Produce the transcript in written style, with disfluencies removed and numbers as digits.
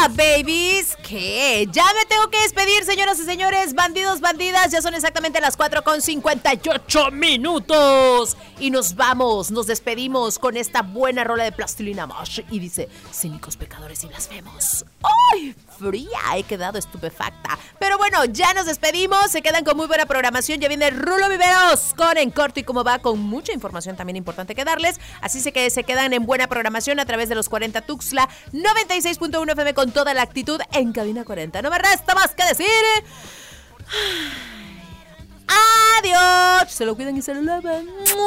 babies. ¿Qué? Ya me tengo que despedir, señoras y señores, bandidos, bandidas. Ya son exactamente las 4:58 y nos vamos, nos despedimos con esta buena rola de Plastilina Mosh. Y dice, cínicos, pecadores y blasfemos. ¡Ay! Fría, he quedado estupefacta. Pero bueno, ya nos despedimos. Se quedan con muy buena programación. Ya viene Rulo Viveros con En Corto y Cómo Va, con mucha información también importante que darles. Así que se quedan en buena programación a través de los 40 Tuxtla 96.1 FM con toda la actitud en Cabina 40. No me resta más que decir. Adiós. Se lo cuidan y se lo lavan.